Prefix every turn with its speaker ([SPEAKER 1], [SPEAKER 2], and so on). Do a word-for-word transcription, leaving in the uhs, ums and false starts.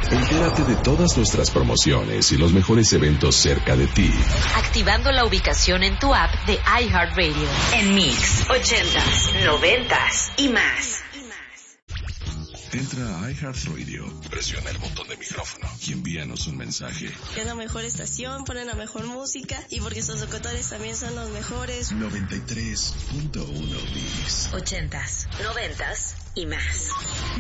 [SPEAKER 1] Entérate de todas nuestras promociones y los mejores eventos cerca de ti.
[SPEAKER 2] Activando la ubicación en tu app de iHeartRadio. En Mix, ochentas, noventas y más.
[SPEAKER 1] Entra a iHeartRadio, presiona el botón de micrófono y envíanos un mensaje.
[SPEAKER 3] Es la mejor estación, ponen la mejor música y porque sus locutores también son los mejores.
[SPEAKER 1] noventa y tres punto uno Mix.
[SPEAKER 2] Ochentas, noventas y más.